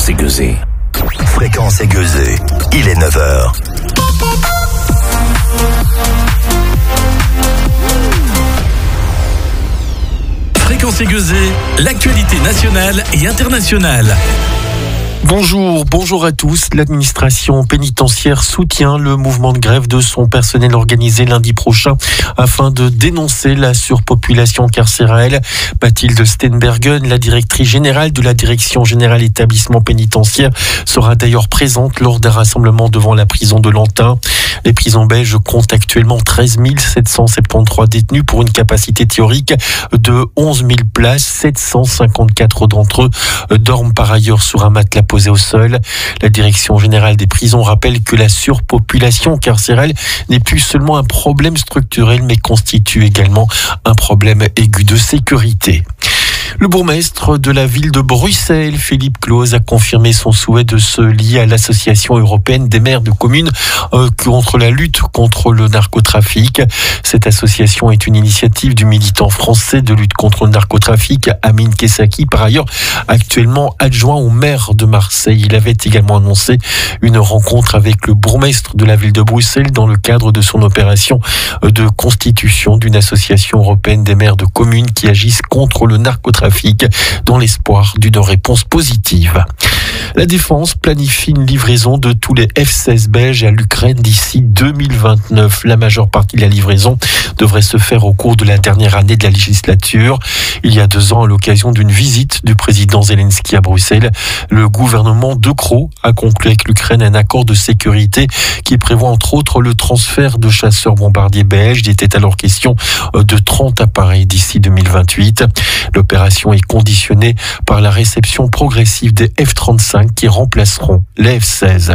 Aiguësée. Fréquence Aiguësée, il est 9h. Fréquence Aiguësée, l'actualité nationale et internationale. Bonjour à tous. L'administration pénitentiaire soutient le mouvement de grève de son personnel organisé lundi prochain afin de dénoncer la surpopulation carcérale. Mathilde Steenbergen, la directrice générale de la Direction générale établissement pénitentiaire, sera d'ailleurs présente lors d'un rassemblement devant la prison de Lantin. Les prisons belges comptent actuellement 13 773 détenus pour une capacité théorique de 11 000 places. 754 d'entre eux dorment par ailleurs sur un matelas posé au sol. La Direction générale des prisons rappelle que la surpopulation carcérale n'est plus seulement un problème structurel, mais constitue également un problème aigu de sécurité. Le bourgmestre de la ville de Bruxelles, Philippe Claus, a confirmé son souhait de se lier à l'Association européenne des maires de communes contre la lutte contre le narcotrafic. Cette association est une initiative du militant français de lutte contre le narcotrafic, Amin Kessaki, par ailleurs actuellement adjoint au maire de Marseille. Il avait également annoncé une rencontre avec le bourgmestre de la ville de Bruxelles dans le cadre de son opération de constitution d'une association européenne des maires de communes qui agissent contre le narcotrafic, dans l'espoir d'une réponse positive. La Défense planifie une livraison de tous les F-16 belges à l'Ukraine d'ici 2029. La majeure partie de la livraison devrait se faire au cours de la dernière année de la législature. Il y a 2 ans, à l'occasion d'une visite du président Zelensky à Bruxelles, le gouvernement De Croo a conclu avec l'Ukraine un accord de sécurité qui prévoit entre autres le transfert de chasseurs bombardiers belges. Il était alors question de 30 appareils d'ici 2028. L'opération est conditionnée par la réception progressive des F-35 qui remplaceront les F-16.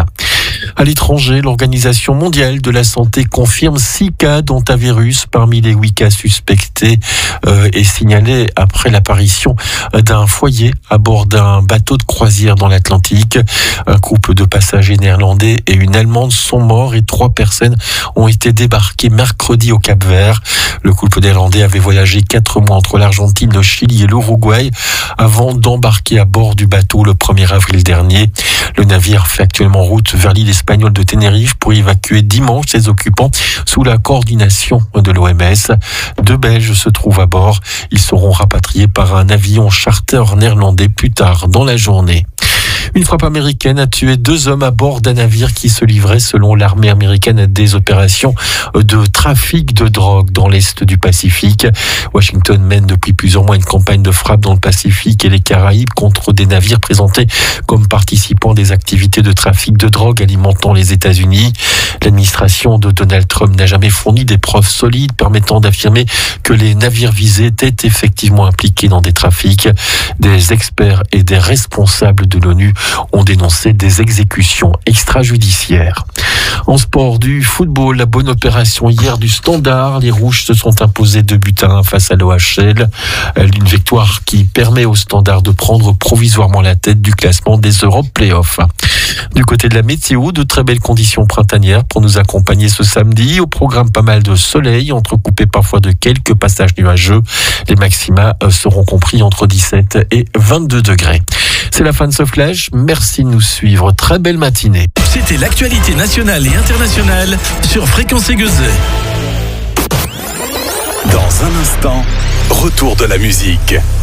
À l'étranger, l'Organisation mondiale de la santé confirme 6 cas d'hantavirus parmi les 8 cas suspectés et signalés après l'apparition d'un foyer à bord d'un bateau de croisière dans l'Atlantique. Un couple de passagers néerlandais et une Allemande sont morts et 3 personnes ont été débarquées mercredi au Cap-Vert. Le couple néerlandais avait voyagé 4 mois entre l'Argentine, le Chili et l'Uruguay avant d'embarquer à bord du bateau le 1er avril dernier. Le navire fait actuellement route vers l'île espagnole de Tenerife pour évacuer dimanche ses occupants sous la coordination de l'OMS. 2 Belges se trouvent à bord. Ils seront rapatriés par un avion charter néerlandais plus tard dans la journée. Une frappe américaine a tué 2 hommes à bord d'un navire qui se livrait, selon l'armée américaine, à des opérations de trafic de drogue dans l'est du Pacifique. Washington mène depuis plusieurs mois une campagne de frappe dans le Pacifique et les Caraïbes contre des navires présentés comme participants à des activités de trafic de drogue alimentant les États-Unis. L'administration de Donald Trump n'a jamais fourni des preuves solides permettant d'affirmer que les navires visés étaient effectivement impliqués dans des trafics. Des experts et des responsables de l'ONU ont dénoncé des exécutions extrajudiciaires. En sport, du football, la bonne opération hier du Standard. Les Rouges se sont imposés 2-1 face à l'OHL. Une victoire qui permet au Standard de prendre provisoirement la tête du classement des Europe Playoffs. Du côté de la météo, de très belles conditions printanières pour nous accompagner ce samedi. Au programme, pas mal de soleil, entrecoupé parfois de quelques passages nuageux. Les maxima seront compris entre 17 et 22 degrés. C'est la fin de ce flash. Merci de nous suivre. Très belle matinée. C'était l'actualité nationale et internationale sur Fréquence Aiguësée. Dans un instant, retour de la musique.